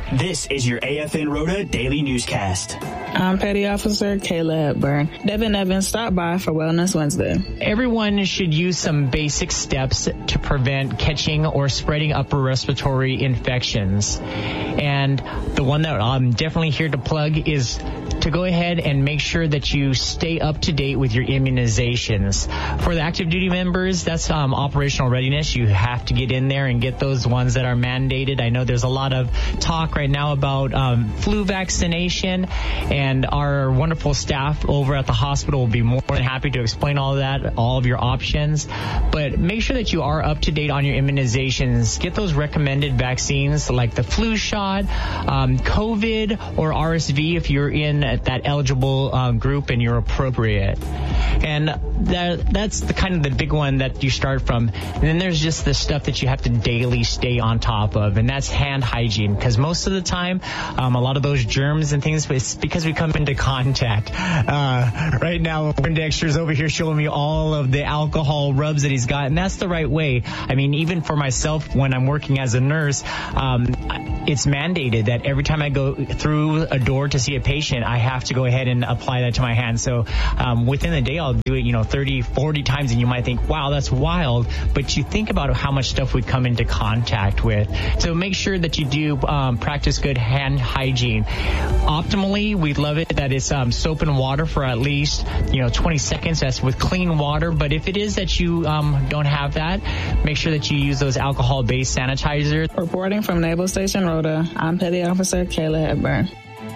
This is your AFN Rhoda Daily Newscast. I'm Petty Officer Kayla Hepburn. Devin Evans stopped by for Wellness Wednesday. Everyone should use some basic steps to prevent catching or spreading upper respiratory infections. And the one that I'm definitely here to plug is to go ahead and make sure that you stay up to date with your immunizations. For the active duty members, that's operational readiness. You have to get in there and get those ones that are mandated. I know there's a lot of talk right now about flu vaccination, and our wonderful staff over at the hospital will be more than happy to explain all of that, all of your options. But make sure that you are up to date on your immunizations. Get those recommended vaccines like the flu shot, COVID, or RSV if you're in that eligible group and you're appropriate. And that's the kind of the big one that you start from. And then there's just the stuff that you have to daily stay on top of, and that's hand hygiene. Because most of the time, a lot of those germs and things, it's because we come into contact. Right now, Dexter's over here showing me all of the alcohol rubs that he's got, and that's the right way. I mean, even for myself, when I'm working as a nurse, it's mandated that every time I go through a door to see a patient, I have to go ahead and apply that to my hand. So within the day, I'll do it, 30, 40 times, and you might think, wow, that's wild. But you think about how much stuff we come into contact with. So make sure that you do practice good hand hygiene. Optimally, we'd love it that it's soap and water for at least 20 seconds. That's with clean water. But if it is that you don't have that, make sure that you use those alcohol-based sanitizers. Reporting from Naval Station Rhoda, I'm Petty Officer Kayla Hepburn.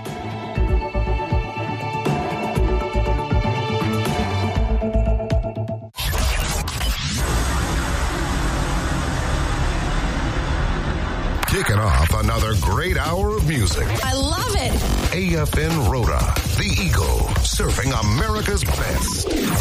Kicking off another great hour of music. I love it. AFN Rhoda, the Eagle, surfing America's best.